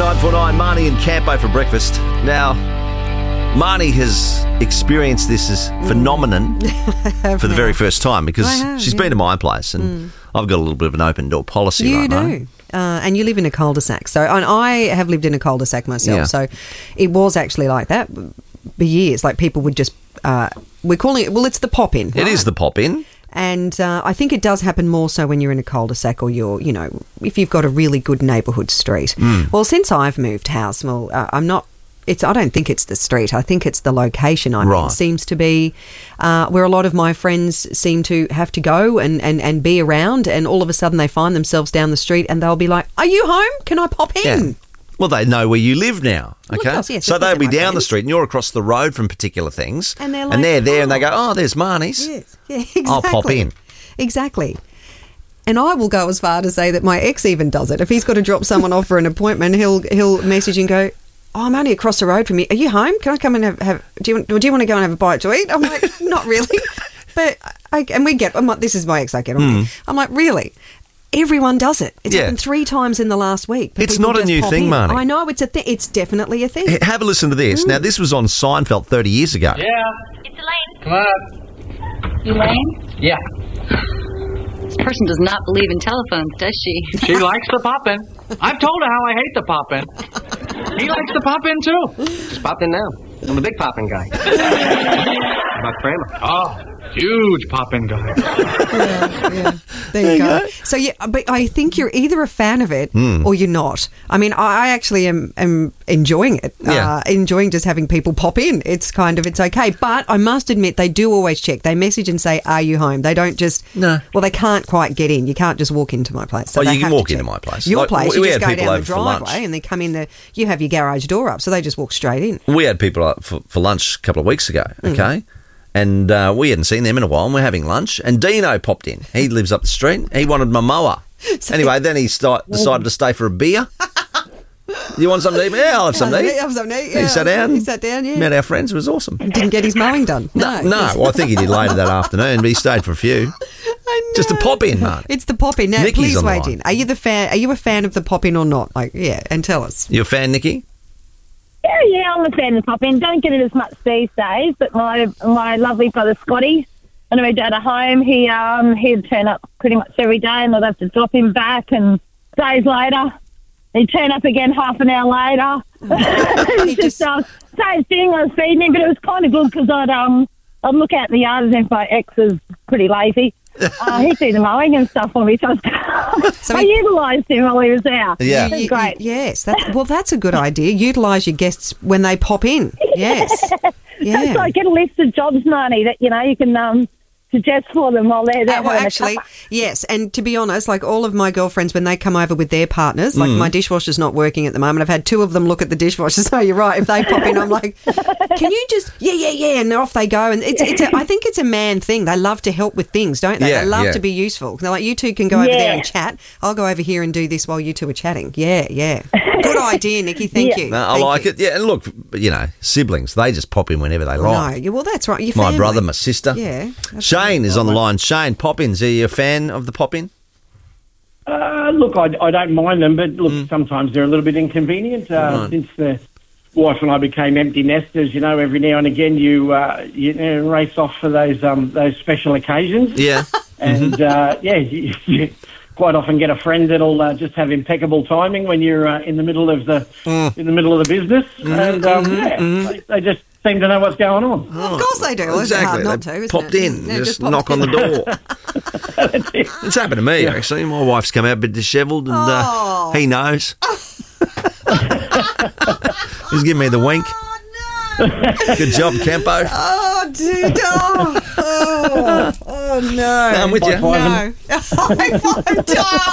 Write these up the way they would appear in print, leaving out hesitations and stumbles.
949, Marnie and Campo for breakfast. Now, Marnie has experienced this as phenomenon for the very first time because she's been to my place and I've got a little bit of an open door policy. You right, do. Marnie? And you live in a cul-de-sac. So, and I have lived in a cul-de-sac myself. So it was actually like that for years. Like people would just, we're calling it, well, it's the pop-in. It is the pop-in. And I think it does happen more so when you're in a cul-de-sac or you're, you know, if you've got a really good neighbourhood street. Well, since I've moved house, well, I don't think it's the street. I think it's the location. It seems to be where a lot of my friends seem to have to go and be around, and all of a sudden they find themselves down the street and they'll be like, "Are you home? Can I pop in?" Yeah. Well, they know where you live now, okay? Well, of course, yes, so they'll be down the street and you're across the road from particular things. And they're like, and they're there and they go, "Oh, there's Marnie's. Yes. Yeah, exactly. I'll pop in." Exactly. And I will go as far to say that my ex even does it. If he's got to drop someone off for an appointment, he'll message and go, "Oh, I'm only across the road from you. Are you home? Can I come and have do you want to go and have a bite to eat?" I'm like, "Not really." But I'm like, this is my ex I get on with. I'm like, "Really?" Everyone does it. It's happened 3 times in the last week. It's not a new thing, Marnie. I know, it's a thing. It's definitely a thing. Have a listen to this. Now, this was on Seinfeld 30 years ago. Yeah. It's Elaine. Come on. Elaine? Yeah. This person does not believe in telephones, does she? She likes the pop-in. I've told her how I hate the pop-in. He likes the pop-in, too. Just pop in now. I'm a big pop-in guy. How about Kramer? Oh, huge pop-in guy. Yeah. There you go. So, but I think you're either a fan of it or you're not. I mean, I actually am enjoying it. Enjoying just having people pop in. It's okay. But I must admit, they do always check. They message and say, "Are you home?" They don't just... No. Well, they can't quite get in. You can't just walk into my place. So you they can have walk to into check. my place. Your Like, place, we you had just go people down the over for lunch. driveway and they come in you have your garage door up, so they just walk straight in. We had people up for lunch a couple of weeks ago, okay? And we hadn't seen them in a while, and we're having lunch, and Dino popped in. He lives up the street. He wanted my mower. Anyway, then he decided to stay for a beer. You want something to eat? Yeah, I'll have something to eat. Have something to eat, yeah. He sat down. He sat down, yeah. Met our friends. It was awesome. Didn't get his mowing done. No. Well, I think he did later that afternoon, but he stayed for a few. Just a pop in, mate. It's the pop in. Now, Nikki's please on the wait line. in. Are you a fan of the pop in or not? And tell us. You a fan, Nikki? Yeah, I'm a fan of pop in. Don't get it as much these days, but my lovely brother Scotty, when I moved out of home, he'd turn up pretty much every day, and I'd have to drop him back. And days later, he'd turn up again half an hour later. It's just same thing. I was feeding him, but it was kind of good because I'd look out in the yard, and if my ex was pretty lazy, he'd do the mowing and stuff for me. So I utilised him while he was out. Yeah. It was great. Yes. That's a good idea. Utilise your guests when they pop in. Yes. Yeah. That's like, get a list of jobs, Marnie, that, you can suggest for them while they're there. Well, actually, yes. And to be honest, like all of my girlfriends, when they come over with their partners, like my dishwasher's not working at the moment. I've had 2 of them look at the dishwasher. So you're right. If they pop in, I'm like, can you just, yeah. And off they go. And I think it's a man thing. They love to help with things, don't they? Yeah, they love to be useful. They're like, you two can go over there and chat. I'll go over here and do this while you two are chatting. Yeah. Good idea, Nikki. Thank you. No, I like it. Yeah, and look, siblings, they just pop in whenever they like. No, well, that's right. Your My family. brother, my sister. Yeah. Shane is on the line. Shane, pop-ins. Are you a fan of the pop-in? Look, I don't mind them, but look, sometimes they're a little bit inconvenient. Since the wife and I became empty nesters, every now and again you race off for those special occasions. Yeah. And you quite often get a friend that'll just have impeccable timing when you're in the middle of the business, and they just seem to know what's going on. Of course they do. Exactly. It's hard not They to, isn't popped it? in, Yeah, just popped knock on the door. It's happened to me, actually. My wife's come out a bit dishevelled, and he knows. He's giving me the wink. Good job, Campo. Oh, dude. Oh, no. I'm with you. No. High five,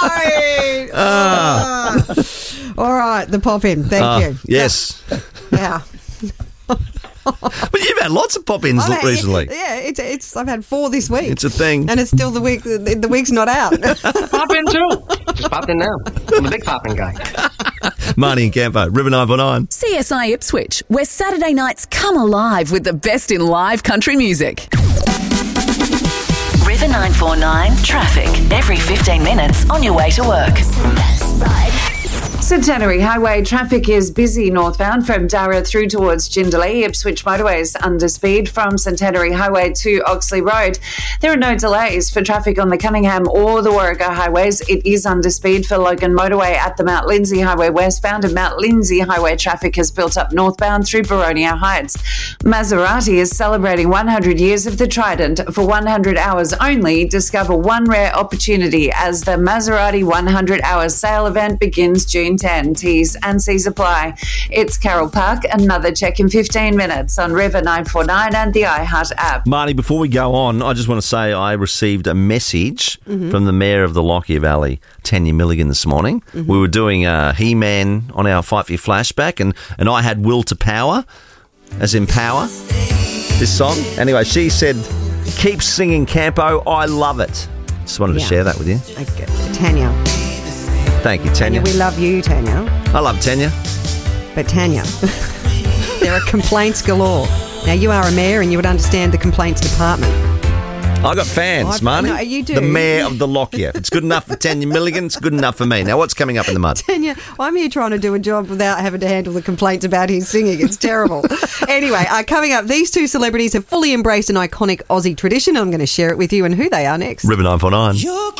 don't. All right, the pop-in. Thank you. Yes. Yeah. But you've had lots of pop-ins recently. Yeah, it's. I've had 4 this week. It's a thing. And it's still the week. The week's not out. Pop in, too. Just pop in now. I'm a big pop-in guy. Marnie and Campo, River 949. CSI Ipswich, where Saturday nights come alive with the best in live country music. River 949 traffic every 15 minutes on your way to work. Centenary Highway traffic is busy northbound from Darra through towards Jindalee. Ipswich motorways under speed from Centenary Highway to Oxley Road. There are no delays for traffic on the Cunningham or the Warrego highways. It is under speed for Logan motorway at the Mount Lindsay Highway westbound, and Mount Lindsay Highway traffic has built up northbound through Boronia Heights. Maserati is celebrating 100 years of the Trident. For 100 hours only, discover one rare opportunity as the Maserati 100 Hours sale event begins June 10. T's and C's apply. It's Carol Park. Another check in 15 minutes on River 949 and the iHeart app. Marty, before we go on, I just want to say I received a message from the Mayor of the Lockyer Valley, Tanya Milligan, this morning. We were doing He-Man on our Fight For Your flashback, and I had Will to Power, as in power, this song. Anyway, she said, keep singing, Campo. I love it. Just wanted to share that with you. Okay. Tanya. Thank you, Tanya. We love you, Tanya. I love Tanya. But Tanya, there are complaints galore. Now, you are a mayor and you would understand the complaints department. I got fans, Marnie. No, you do. The Mayor of the Lockyer. If it's good enough for Tanya Milligan, it's good enough for me. Now, what's coming up in the mud? Tanya, I'm here trying to do a job without having to handle the complaints about his singing. It's terrible. Anyway, coming up, these two celebrities have fully embraced an iconic Aussie tradition. I'm going to share it with you and who they are next. River 949.